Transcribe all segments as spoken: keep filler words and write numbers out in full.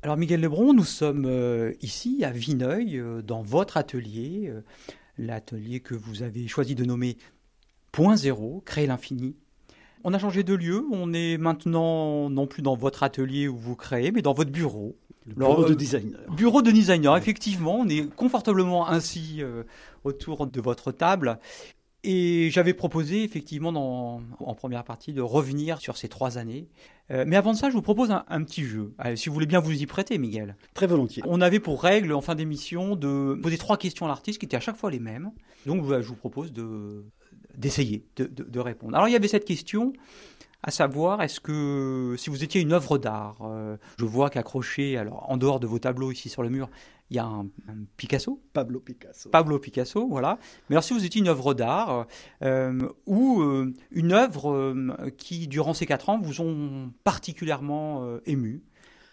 Alors Miguel Lebron, nous sommes euh, ici à Vineuil, euh, dans votre atelier, euh, l'atelier que vous avez choisi de nommer Point Zéro, créer l'infini. On a changé de lieu, on est maintenant non plus dans votre atelier où vous créez, mais dans votre bureau. Le bureau Alors, de euh, designer. Bureau de designer, effectivement, on est confortablement ainsi euh, autour de votre table. Et j'avais proposé effectivement dans, en première partie de revenir sur ces trois années. Euh, mais avant de ça, je vous propose un, un petit jeu. Allez, si vous voulez bien vous y prêter, Miguel. Très volontiers. On avait pour règle en fin d'émission de poser trois questions à l'artiste qui étaient à chaque fois les mêmes. Donc je vous propose de, d'essayer de, de, de répondre. Alors il y avait cette question, à savoir, est-ce que si vous étiez une œuvre d'art, euh, je vois qu'accroché, alors en dehors de vos tableaux ici sur le mur, il y a un, un Picasso. Pablo Picasso. Pablo Picasso, voilà. Mais alors si vous étiez une œuvre d'art euh, ou euh, une œuvre euh, qui, durant ces quatre ans, vous ont particulièrement euh, ému.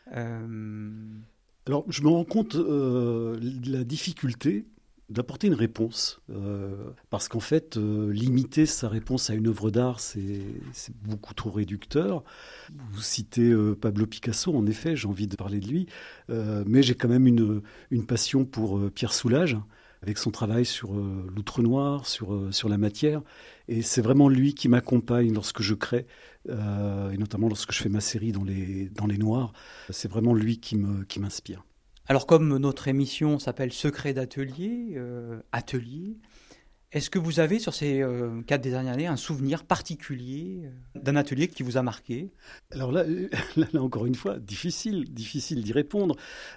Euh... Alors, je me rends compte euh, de la difficulté d'apporter une réponse. Euh, parce qu'en fait, euh, limiter sa réponse à une œuvre d'art, c'est, c'est beaucoup trop réducteur. Vous citez euh, Pablo Picasso, en effet, j'ai envie de parler de lui. Euh, mais j'ai quand même une, une passion pour euh, Pierre Soulages, avec son travail sur euh, l'outre noir, sur, euh, sur la matière. Et c'est vraiment lui qui m'accompagne lorsque je crée, euh, et notamment lorsque je fais ma série dans les, dans les noirs. C'est vraiment lui qui, me, qui m'inspire. Alors comme notre émission s'appelle Secret d'atelier, euh, atelier, est-ce que vous avez sur ces euh, quatre dernières années un souvenir particulier euh, d'un atelier qui vous a marqué ? Alors là, là, là, encore une fois, difficile, difficile d'y répondre.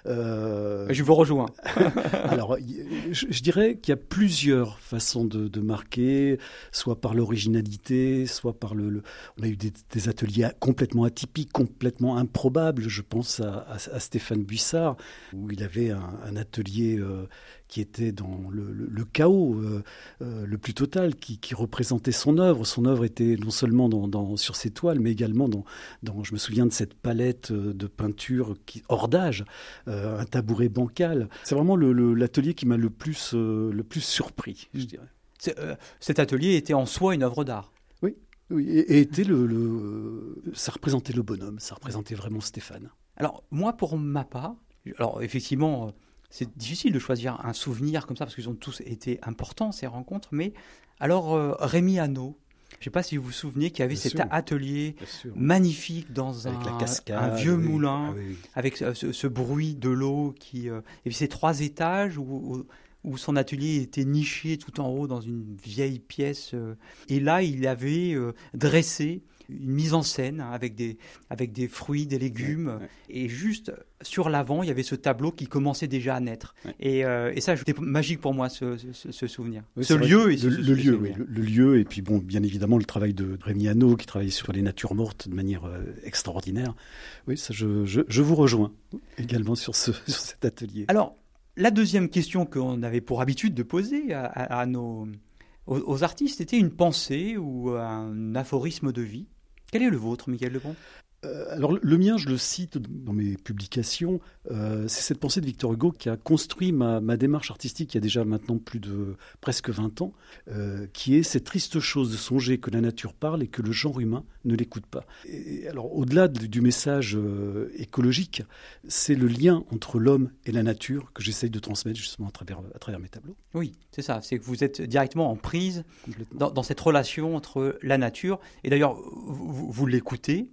Euh... Je vous rejoins. Alors, je, je dirais qu'il y a plusieurs façons de, de marquer, soit par l'originalité, soit par le... le on a eu des, des ateliers complètement atypiques, complètement improbables. Je pense à, à, à Stéphane Buissard, où il avait un, un atelier... Euh, qui était dans le, le, le chaos euh, euh, le plus total, qui, qui représentait son œuvre. Son œuvre était non seulement dans, dans, sur ses toiles, mais également dans, dans, je me souviens de cette palette de peinture qui, hors d'âge, euh, un tabouret bancal. C'est vraiment le, le, l'atelier qui m'a le plus, euh, le plus surpris, je dirais. C'est, euh, cet atelier était en soi une œuvre d'art. Oui, oui, et, et était le, le, ça représentait le bonhomme, ça représentait vraiment Stéphane. Alors, moi, pour ma part, alors effectivement... C'est difficile de choisir un souvenir comme ça parce qu'ils ont tous été importants, ces rencontres. Mais alors, euh, Rémi Hanot, je ne sais pas si vous vous souvenez qu'il y avait Bien cet sûr. atelier magnifique dans un, cascade, un vieux oui. moulin, ah, oui. avec ce, ce bruit de l'eau qui... Euh, et puis ces trois étages où, où, où son atelier était niché tout en haut dans une vieille pièce. Euh, et là, il avait euh, dressé une mise en scène avec des, avec des fruits, des légumes. Ouais, ouais. Et juste sur l'avant, il y avait ce tableau qui commençait déjà à naître. Ouais. Et, euh, et ça, c'était magique pour moi, ce, ce, ce souvenir. Oui, ce lieu et ce, le, ce, le ce lieu, oui, le, le lieu. Et puis, bon, bien évidemment, le travail de Rémi Hanot, qui travaillait sur les natures mortes de manière euh, extraordinaire. Oui, ça, je, je, je vous rejoins également sur, ce, sur cet atelier. Alors, la deuxième question qu'on avait pour habitude de poser à, à, à nos... Aux, aux artistes, était une pensée ou un aphorisme de vie. Quel est le vôtre, Miguel Lebron ? euh, Alors, le mien, je le cite dans mes publications, euh, c'est cette pensée de Victor Hugo qui a construit ma, ma démarche artistique il y a déjà maintenant plus de presque vingt ans, euh, qui est cette triste chose de songer que la nature parle et que le genre humain ne l'écoute pas. Et alors, au-delà de, du message euh, écologique, c'est le lien entre l'homme et la nature que j'essaye de transmettre justement à travers, à travers mes tableaux. Oui, c'est ça, c'est que vous êtes directement en prise dans, dans cette relation entre la nature, et d'ailleurs, vous, vous l'écoutez,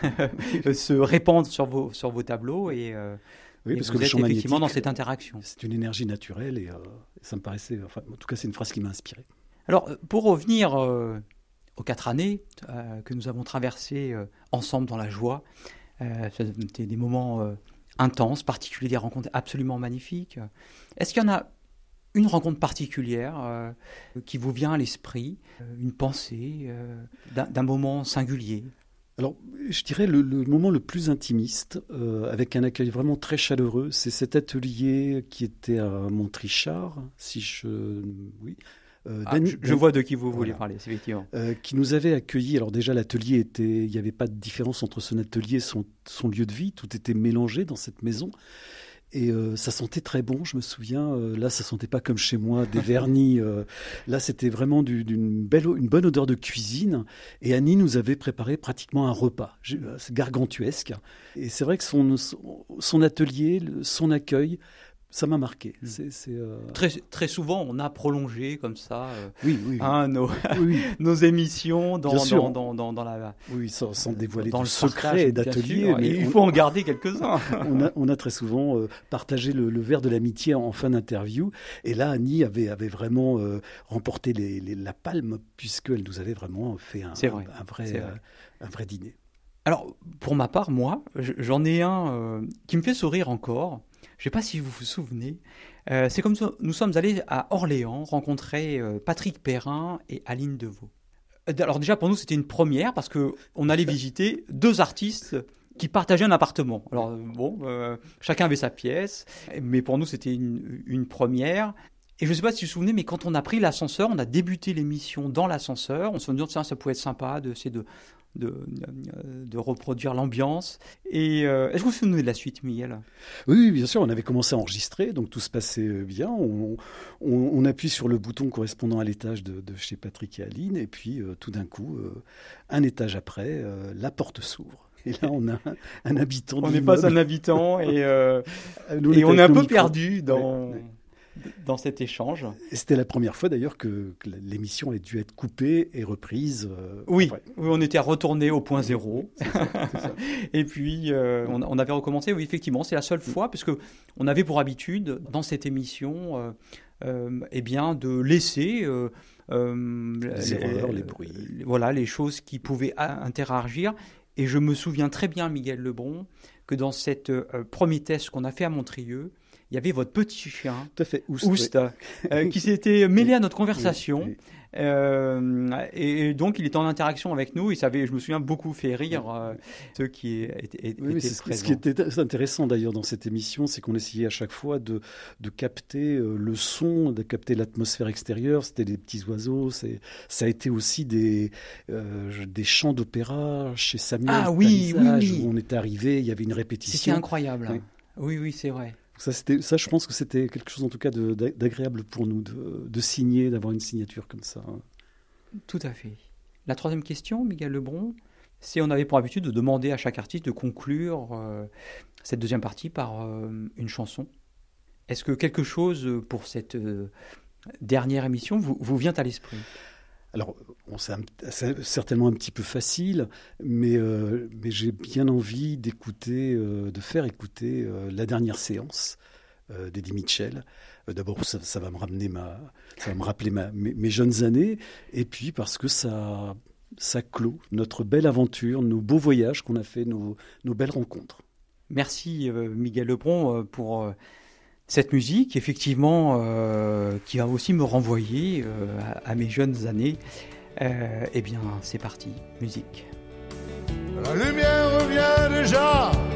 se répandre sur vos, sur vos tableaux, et, euh, oui, et parce vous que êtes effectivement dans cette interaction. C'est une énergie naturelle, et euh, ça me paraissait, enfin, en tout cas, c'est une phrase qui m'a inspiré. Alors, pour revenir euh, aux quatre années euh, que nous avons traversées euh, ensemble dans la joie, euh, c'était des moments euh, intenses, particuliers, des rencontres absolument magnifiques. Est-ce qu'il y en a une rencontre particulière euh, qui vous vient à l'esprit, euh, une pensée euh, d'un, d'un moment singulier ? Alors, je dirais le, le moment le plus intimiste, euh, avec un accueil vraiment très chaleureux, c'est cet atelier qui était à Montrichard, si je... Oui. Euh, ah, je, je vois de qui vous voulez voilà. parler, effectivement. Euh, qui nous avait accueillis. Alors déjà, l'atelier était... Il n'y avait pas de différence entre son atelier et son, son lieu de vie. Tout était mélangé dans cette maison. Et euh, ça sentait très bon, je me souviens. Euh, là, ça sentait pas comme chez moi, des vernis. Euh, là, c'était vraiment du, d'une belle, une bonne odeur de cuisine. Et Annie nous avait préparé pratiquement un repas. C'est gargantuesque. Et c'est vrai que son, son atelier, son accueil, ça m'a marqué. C'est, c'est, euh... très, très souvent, on a prolongé comme ça euh, oui, oui, oui. Hein, nos, oui. nos émissions dans, dans, dans, dans, dans la... Oui, sans, sans dévoiler dans le le secret d'atelier. Mais il on, faut en garder quelques-uns. on, a, on a très souvent euh, partagé le, le verre de l'amitié en, en fin d'interview. Et là, Annie avait, avait vraiment euh, remporté les, les, la palme, puisqu'elle nous avait vraiment fait un, vrai, un, un, vrai, euh, un vrai dîner. Alors, pour ma part, moi, j'en ai un euh, qui me fait sourire encore. Je ne sais pas si vous vous souvenez. Euh, c'est comme ça, nous sommes allés à Orléans rencontrer euh, Patrick Perrin et Aline Devaux. Alors déjà, pour nous, c'était une première parce qu'on allait visiter deux artistes qui partageaient un appartement. Alors bon, euh, chacun avait sa pièce, mais pour nous, c'était une, une première. Et je ne sais pas si vous vous souvenez, mais quand on a pris l'ascenseur, on a débuté l'émission dans l'ascenseur. On se dit, tiens, ça pouvait être sympa de, de, de, de reproduire l'ambiance. Et euh, est-ce que vous vous souvenez de la suite, Miguel ? Oui, bien sûr. On avait commencé à enregistrer, donc tout se passait bien. On, on, on appuie sur le bouton correspondant à l'étage de, de chez Patrick et Aline. Et puis, euh, tout d'un coup, euh, un étage après, euh, la porte s'ouvre. Et là, on a un, un habitant de On n'est pas un habitant et, euh, Nous, et on est un peu perdu dans... Ouais, ouais. dans cet échange. Et c'était la première fois d'ailleurs que, que l'émission a dû être coupée et reprise. Euh, oui, oui, on était retourné au point zéro. C'est ça, c'est ça. Et puis euh, on, on avait recommencé. Oui, effectivement, c'est la seule fois, parce que on avait pour habitude dans cette émission, euh, euh, eh bien, de laisser euh, euh, les erreurs, les, les bruits, les, voilà, les choses qui pouvaient interagir. Et je me souviens très bien, Miguel Lebron, que dans cette euh, premier test qu'on a fait à Montrieux, il y avait votre petit chien, Tout à fait, Oust, Oust oui. euh, qui s'était mêlé à notre conversation. Oui, oui. Euh, et donc, il était en interaction avec nous. Et ça avait, je me souviens, beaucoup fait rire euh, ceux qui étaient, étaient oui, présents. Ce qui était intéressant d'ailleurs dans cette émission, c'est qu'on essayait à chaque fois de, de capter le son, de capter l'atmosphère extérieure. C'était des petits oiseaux. C'est, ça a été aussi des, euh, des chants d'opéra chez Samuel ah, oui, oui, oui. où on était arrivé, il y avait une répétition. C'était incroyable. Oui, oui, oui, c'est vrai. Ça, c'était, ça, je pense que c'était quelque chose en tout cas de, d'agréable pour nous, de, de signer, d'avoir une signature comme ça. Tout à fait. La troisième question, Miguel Lebron, c'est on avait pour habitude de demander à chaque artiste de conclure euh, cette deuxième partie par euh, une chanson. Est-ce que quelque chose pour cette euh, dernière émission vous, vous vient à l'esprit ? Alors, bon, c'est, un, c'est certainement un petit peu facile, mais, euh, mais j'ai bien envie d'écouter, euh, de faire écouter euh, la dernière séance euh, d'Eddie Mitchell. Euh, d'abord, ça, ça va me ramener ma, ça va me rappeler ma, mes, mes jeunes années, et puis parce que ça, ça clôt notre belle aventure, nos beaux voyages qu'on a fait, nos, nos belles rencontres. Merci euh, Miguel Lebron euh, pour euh, cette musique, effectivement, euh, qui va aussi me renvoyer euh, à, à mes jeunes années. Euh, eh bien, c'est parti, musique. La lumière revient déjà